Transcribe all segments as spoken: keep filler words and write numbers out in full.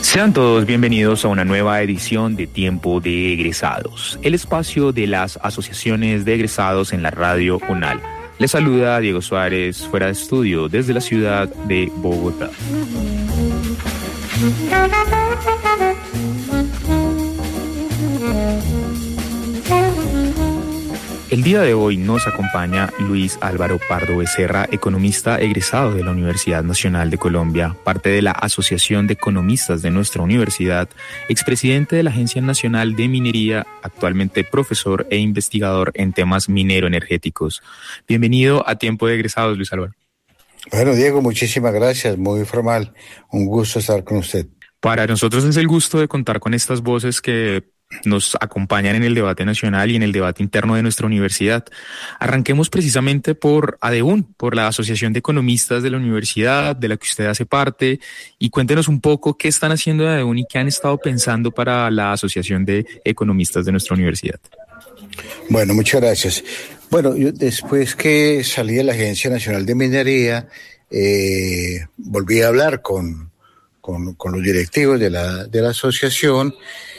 Sean todos bienvenidos a una nueva edición de Tiempo de Egresados, el espacio de las asociaciones de egresados en la radio UNAL. Les saluda Diego Suárez, fuera de estudio, desde la ciudad de Bogotá. El día de hoy nos acompaña Luis Álvaro Pardo Becerra, economista egresado de la Universidad Nacional de Colombia, parte de la Asociación de Economistas de nuestra universidad, expresidente de la Agencia Nacional de Minería, actualmente profesor e investigador en temas minero-energéticos. Bienvenido a Tiempo de Egresados, Luis Álvaro. Bueno, Diego, muchísimas gracias, muy formal, un gusto estar con usted. Para nosotros es el gusto de contar con estas voces que nos acompañan en el debate nacional y en el debate interno de nuestra universidad. Arranquemos precisamente por ADEUN, por la Asociación de Economistas de la universidad, de la que usted hace parte, y cuéntenos un poco qué están haciendo de ADEUN y qué han estado pensando para la Asociación de Economistas de nuestra universidad. Bueno, muchas gracias. Bueno, yo después que salí de la Agencia Nacional de Minería, eh, volví a hablar con, con, con los directivos de la, de la asociación.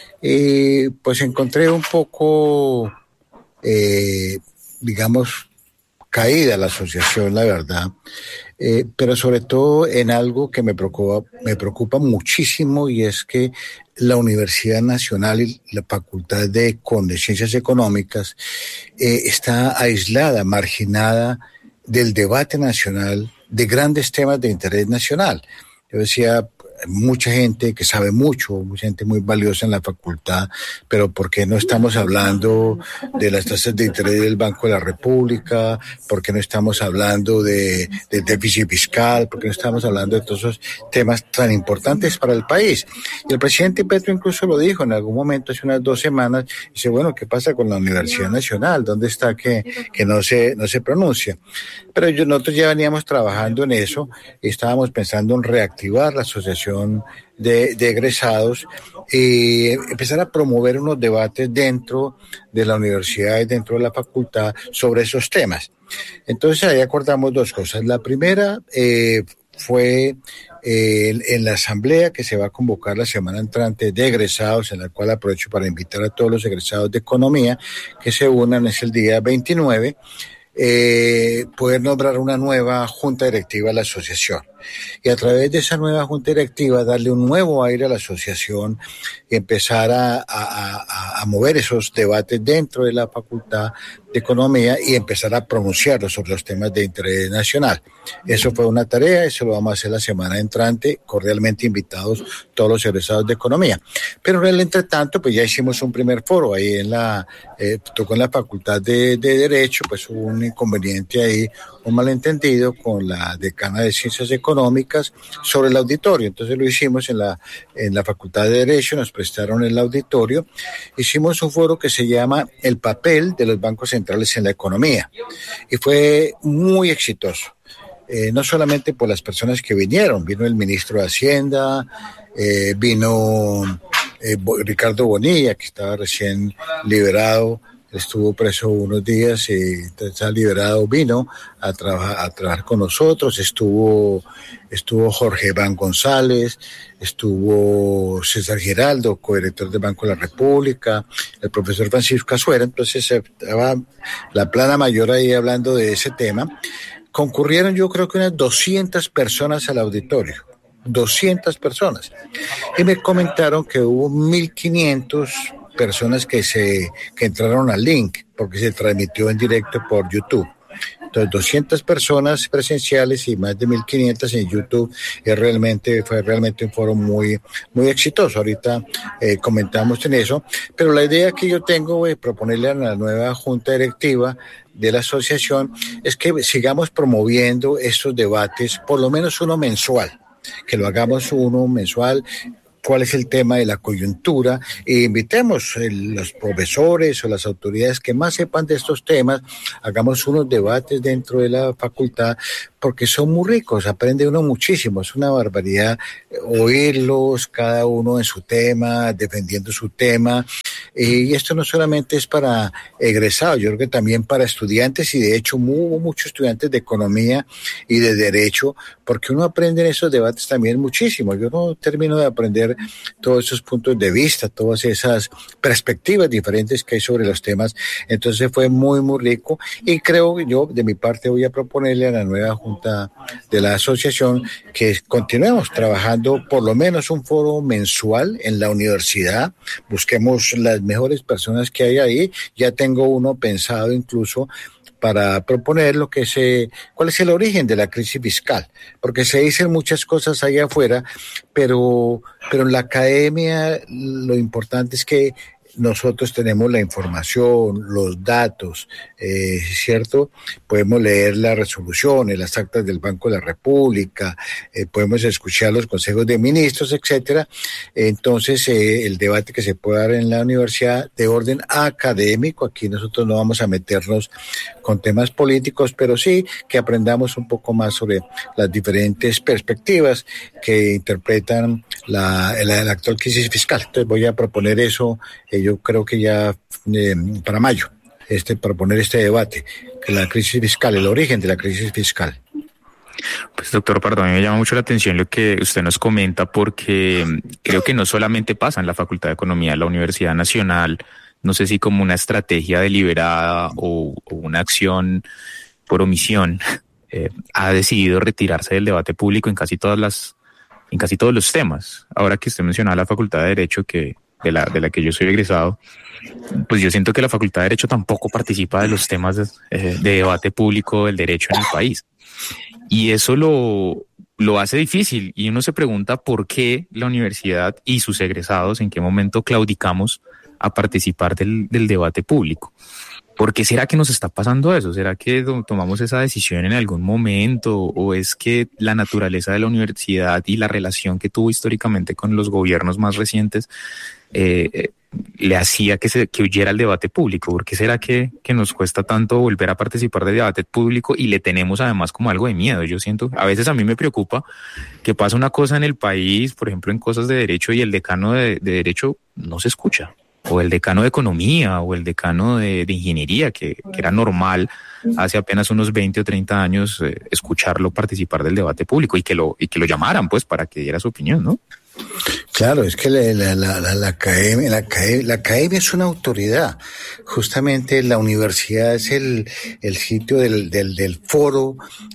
Y pues encontré un poco, eh, digamos, caída la asociación, la verdad, eh, pero sobre todo en algo que me preocupa, me preocupa muchísimo, y es que la Universidad Nacional y la Facultad de, de Ciencias Económicas eh, está aislada, marginada del debate nacional de grandes temas de interés nacional. Yo decía, mucha gente que sabe mucho, mucha gente muy valiosa en la facultad, pero ¿por qué no estamos hablando de las tasas de interés del Banco de la República? ¿Por qué no estamos hablando de, de déficit fiscal? ¿Por qué no estamos hablando de todos esos temas tan importantes para el país? Y el presidente Petro incluso lo dijo en algún momento, hace unas dos semanas, dice, bueno, ¿qué pasa con la Universidad Nacional? ¿Dónde está que, que no se, no se pronuncia? Pero yo, nosotros ya veníamos trabajando en eso, y estábamos pensando en reactivar la asociación De, de egresados y empezar a promover unos debates dentro de la universidad y dentro de la facultad sobre esos temas. Entonces ahí acordamos dos cosas. La primera eh, fue eh, en la asamblea que se va a convocar la semana entrante de egresados, en la cual aprovecho para invitar a todos los egresados de economía que se unan, es el día veintinueve, eh, poder nombrar una nueva junta directiva a la asociación. Y a través de esa nueva junta directiva darle un nuevo aire a la asociación y empezar a, a, a, a mover esos debates dentro de la Facultad de Economía y empezar a pronunciarlos sobre los temas de interés nacional. Eso fue una tarea, eso lo vamos a hacer la semana entrante, cordialmente invitados todos los egresados de Economía. Pero en el entretanto, pues ya hicimos un primer foro ahí en la, eh, tocó en la Facultad de, de Derecho, pues hubo un inconveniente ahí, un malentendido con la decana de Ciencias Económicas sobre el auditorio. Entonces lo hicimos en la, en la Facultad de Derecho, nos prestaron el auditorio. Hicimos un foro que se llama El papel de los bancos centrales en la economía. Y fue muy exitoso. Eh, no solamente por las personas que vinieron, vino el ministro de Hacienda, eh, vino eh, Ricardo Bonilla, que estaba recién liberado, estuvo preso unos días y está liberado, vino a trabajar, a trabajar con nosotros, estuvo, estuvo Jorge Iván González, estuvo César Giraldo, codirector del Banco de la República, el profesor Francisco Azuera. Entonces estaba la plana mayor ahí hablando de ese tema. Concurrieron yo creo que unas doscientas personas al auditorio, doscientas personas, y me comentaron que hubo mil quinientas personas que se que entraron al link porque se transmitió en directo por YouTube. Entonces, doscientas personas presenciales y más de mil quinientas en YouTube. Es realmente, fue realmente un foro muy, muy exitoso. Ahorita eh, comentamos en eso. Pero la idea que yo tengo de proponerle a la nueva junta directiva de la asociación es que sigamos promoviendo estos debates, por lo menos uno mensual, que lo hagamos uno mensual. Cuál es el tema de la coyuntura, e invitemos a los profesores o las autoridades que más sepan de estos temas, hagamos unos debates dentro de la facultad porque son muy ricos, aprende uno muchísimo, es una barbaridad oírlos, cada uno en su tema, defendiendo su tema, y esto no solamente es para egresados, yo creo que también para estudiantes, y de hecho hubo muchos estudiantes de economía y de derecho, porque uno aprende en esos debates también muchísimo. Yo no termino de aprender todos esos puntos de vista, todas esas perspectivas diferentes que hay sobre los temas. Entonces fue muy, muy rico, y creo que yo de mi parte voy a proponerle a la nueva junta de la asociación que continuemos trabajando por lo menos un foro mensual en la universidad, busquemos las mejores personas que hay ahí. Ya tengo uno pensado incluso para proponer lo que se, cuál es el origen de la crisis fiscal, porque se dicen muchas cosas allá afuera, pero, pero en la academia lo importante es que nosotros tenemos la información, los datos, eh, ¿cierto? Podemos leer las resoluciones, las actas del Banco de la República, eh, podemos escuchar los consejos de ministros, etcétera. Entonces, eh, el debate que se puede dar en la universidad de orden académico, aquí nosotros no vamos a meternos con temas políticos, pero sí que aprendamos un poco más sobre las diferentes perspectivas que interpretan la, la, la actual crisis fiscal. Entonces, voy a proponer eso, eh, yo creo que ya eh, para mayo, este, proponer este debate, que la crisis fiscal, el origen de la crisis fiscal. Pues doctor Pardo, a mí me llama mucho la atención lo que usted nos comenta, porque creo que no solamente pasa en la Facultad de Economía, la Universidad Nacional, no sé si como una estrategia deliberada o, o una acción por omisión, eh, ha decidido retirarse del debate público en casi todas las, en casi todos los temas. Ahora que usted mencionaba la Facultad de Derecho, que de la, de la que yo soy egresado, pues yo siento que la Facultad de Derecho tampoco participa de los temas de, eh, de debate público del derecho en el país. Y eso lo, lo hace difícil, y uno se pregunta por qué la universidad y sus egresados, en qué momento claudicamos a participar del, del debate público. ¿Por qué será que nos está pasando eso? ¿Será que tomamos esa decisión en algún momento? ¿O es que la naturaleza de la universidad y la relación que tuvo históricamente con los gobiernos más recientes eh, eh, le hacía que, se, que huyera al debate público? ¿Por qué será que, que nos cuesta tanto volver a participar del debate público y le tenemos además como algo de miedo? Yo siento, a veces a mí me preocupa que pasa una cosa en el país, por ejemplo en cosas de derecho, y el decano de, de derecho no se escucha, o el decano de economía, o el decano de, de ingeniería, que, que era normal hace apenas unos veinte o treinta años eh, escucharlo participar del debate público, y que lo y que lo llamaran pues para que diera su opinión, ¿no? Claro, es que la, la, la, la, la, academia, la, academia, la academia es una autoridad. Justamente la universidad es el, el sitio del, del, del foro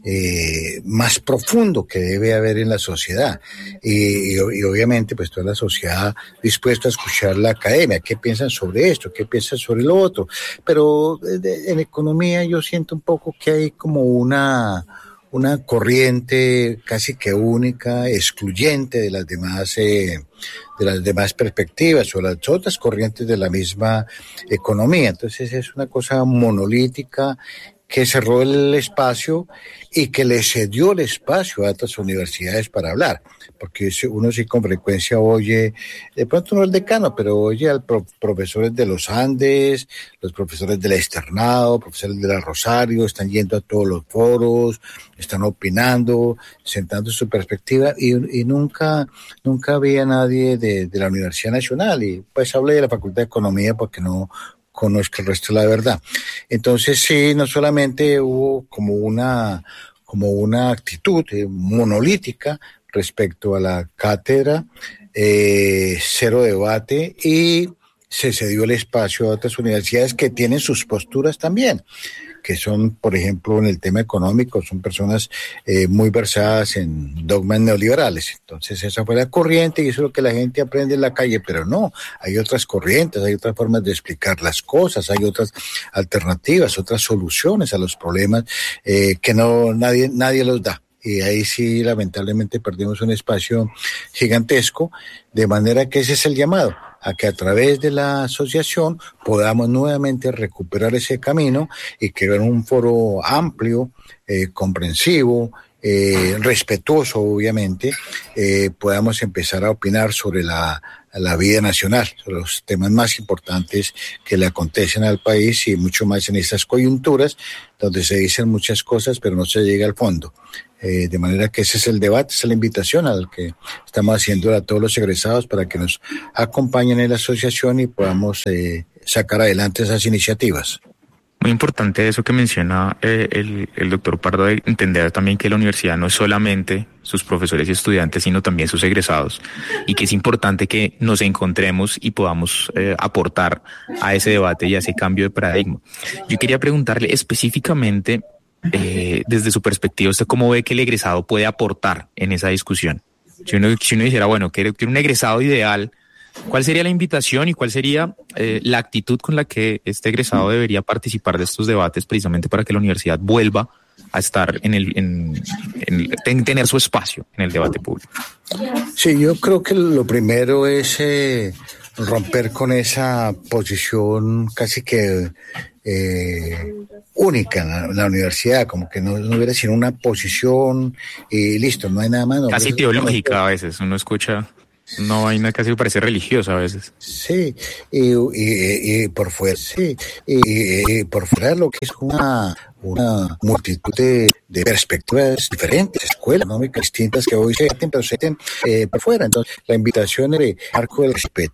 eh, más profundo que debe haber en la sociedad. Y, y, y obviamente pues toda la sociedad dispuesta a escuchar la academia. ¿Qué piensan sobre esto? ¿Qué piensan sobre lo otro? Pero de, en economía yo siento un poco que hay como una... una corriente casi que única, excluyente de las demás eh, de las demás perspectivas o las otras corrientes de la misma economía. Entonces es una cosa monolítica que cerró el espacio y que le cedió el espacio a otras universidades para hablar, porque uno sí con frecuencia oye, de pronto no el decano, pero oye a pro, profesores de los Andes, los profesores del Externado, profesores de la Rosario, están yendo a todos los foros, están opinando, sentando su perspectiva, y, y nunca nunca había nadie de, de la Universidad Nacional, y pues hablé de la Facultad de Economía porque no conozco el resto de la verdad. Entonces sí, no solamente hubo como una como una actitud eh, monolítica respecto a la cátedra, eh, cero debate, y se cedió el espacio a otras universidades que tienen sus posturas también, que son, por ejemplo, en el tema económico, son personas eh, muy versadas en dogmas neoliberales. Entonces esa fue la corriente, y eso es lo que la gente aprende en la calle, pero no, hay otras corrientes, hay otras formas de explicar las cosas, hay otras alternativas, otras soluciones a los problemas eh, que no nadie nadie los da. Y ahí sí, lamentablemente, perdimos un espacio gigantesco, de manera que ese es el llamado, a que a través de la asociación podamos nuevamente recuperar ese camino y crear un foro amplio, eh, comprensivo, eh, respetuoso, obviamente, eh, podamos empezar a opinar sobre la, la vida nacional, sobre los temas más importantes que le acontecen al país y mucho más en estas coyunturas donde se dicen muchas cosas pero no se llega al fondo. Eh, de manera que ese es el debate, esa es la invitación al que estamos haciendo a todos los egresados para que nos acompañen en la asociación y podamos eh, sacar adelante esas iniciativas. Muy importante eso que menciona eh, el, el doctor Pardo, de entender también que la universidad no es solamente sus profesores y estudiantes, sino también sus egresados, y que es importante que nos encontremos y podamos eh, aportar a ese debate y a ese cambio de paradigma. Yo quería preguntarle específicamente, eh, desde su perspectiva, ¿usted cómo ve que el egresado puede aportar en esa discusión? Si uno, si uno dijera, bueno, que tiene un egresado ideal, ¿cuál sería la invitación y cuál sería eh, la actitud con la que este egresado debería participar de estos debates precisamente para que la universidad vuelva a estar en el, en, en, en tener su espacio en el debate público? Sí, yo creo que lo primero es eh, romper con esa posición casi que eh, única en la, en la universidad, como que no, no hubiera sino una posición y listo, no hay nada más. No, casi no, teológica a veces, uno escucha una vaina casi me parece religiosa a veces. Sí, y, y, y por fuera, sí, y, y por fuera lo que es una, una multitud de, de perspectivas diferentes, escuelas económicas distintas que hoy se hacen, pero se hacen eh, por fuera. Entonces, la invitación es de marco del respeto.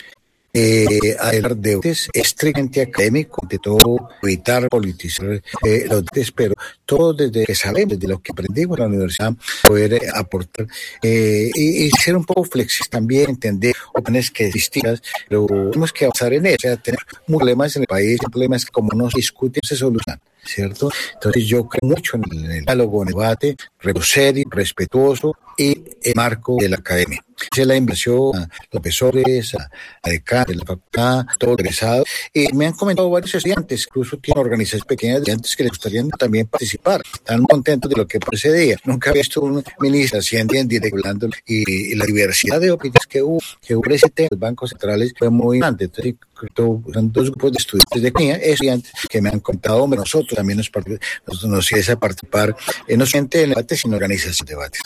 Eh, a hablar de debates estrictamente académicos, de todo evitar politizar eh, los debates, pero todo desde que sabemos, desde lo que aprendimos en la universidad, poder eh, aportar eh, y, y ser un poco flexibles también, entender opiniones que distintas, pero tenemos que avanzar en eso. O sea, tenemos problemas en el país, problemas que como no se discuten, se solucionan, ¿cierto? Entonces yo creo mucho en el, en el diálogo, en el debate, serio, respetuoso y el marco de la academia. Esa es la invitación a los profesores, a, a decanos de la facultad, a todos los egresados. Y me han comentado varios estudiantes, incluso tienen organizaciones pequeñas de estudiantes que les gustaría también participar. Están muy contentos de lo que procedía. Nunca había visto un ministro haciendo en directo hablando y, y la diversidad de opiniones que hubo, que hubo ese tema de los bancos centrales fue muy grande. Entonces, son dos grupos de estudiantes de economía, estudiantes que me han contado, hombre, nosotros también nos, nos, nos interesa participar, eh, no solamente en debates, sino en organización de debates.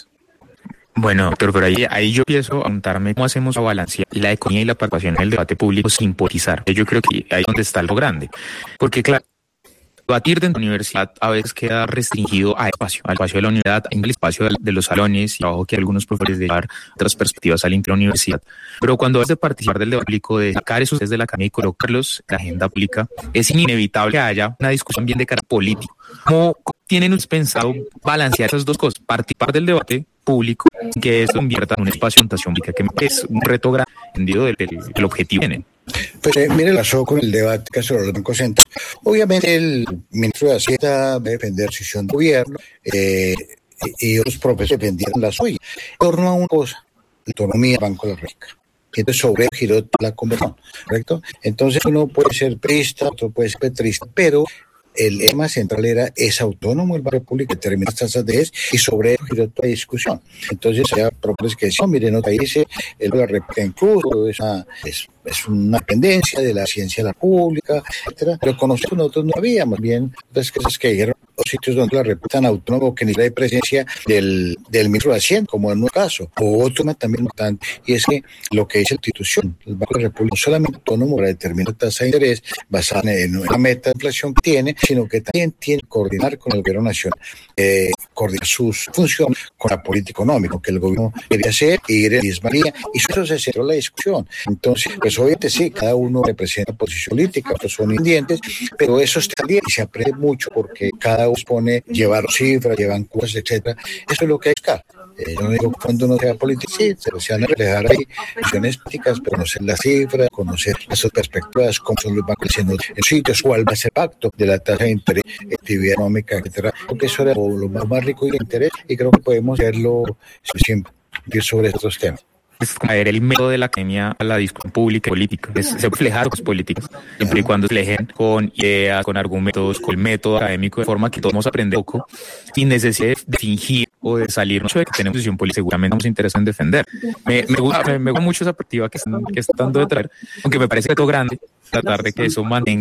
Bueno, doctor, pero ahí, ahí yo empiezo a preguntarme cómo hacemos a balancear la economía y la participación en el debate público sin politizar. Yo creo que ahí es donde está lo grande. Porque, claro, debatir dentro de la universidad a veces queda restringido al espacio, al espacio de la universidad, en el espacio de, de los salones, y abajo que algunos profesores de dar otras perspectivas al interior de la universidad. Pero cuando es de participar del debate público, de sacar esos desde la academia y colocarlos en la agenda pública, es inevitable que haya una discusión bien de carácter político. ¿Cómo tienen ustedes pensado balancear esas dos cosas? Participar del debate público, que eso convierta en un espacio de votación pública, que es un reto grande del, del, del objetivo que tienen. Pues eh, mire, la pasó con el debate que sobre los bancos centrales. Obviamente el ministro de Hacienda va a defender su decisión de gobierno eh, y, y otros profesores defendieron la suya. En torno a una cosa, la autonomía del Banco de la República. Entonces sobre eso giró la conversación, ¿correcto? Entonces uno puede ser priista, otro puede ser petrista, pero el tema central era, ¿es autónomo el Banco Público que determina las tasas de interés? Y sobre eso giró toda la discusión. Entonces había propuestas que decían, miren, no te dice, el la República incluso es una, es, es una dependencia de la ciencia de la pública, etcétera. Pero con nosotros, nosotros no habíamos bien otras cosas que dijeron los sitios donde la República tan autónomo que ni hay presencia del, del ministro de Hacienda, como en un caso. O otro tema también importante, y es que lo que dice la Constitución, el Banco de la República no solamente autónomo para determinar tasa de interés basada en una meta de inflación que tiene, sino que también tiene que coordinar con el gobierno nacional, eh, coordinar sus funciones con la política económica, que el gobierno debe hacer, y ir en la misma línea, y eso se centró la discusión. Entonces, pues obviamente sí, cada uno representa posición política, otros son independientes, pero eso está bien y se aprende mucho porque cada uno pone, llevar cifras, llevan cosas, etcétera. Eso es lo que hay que buscar. Eh, yo no digo que cuando uno sea político, sí, se van a reflejar ahí visiones políticas, pero conocer las cifras, conocer las perspectivas, cómo son los bancos creciendo en sitios, cuál va a ser el pacto de la tasa de interés, actividad económica, etcétera. Porque eso era lo, lo más, más rico y de interés, y creo que podemos hacerlo siempre sobre estos temas. Es como ver el método de la academia a la discusión pública y política, es reflejar los políticos, siempre y cuando se reflejen con ideas, con argumentos, con el método académico, de forma que todos aprendemos poco, sin necesidad de fingir o de salir mucho de que tenemos posición política, seguramente nos interesa en defender. Me, me, gusta, me, me gusta mucho esa perspectiva que están, que están dando de traer, aunque me parece que todo grande, tratar de que eso mantenga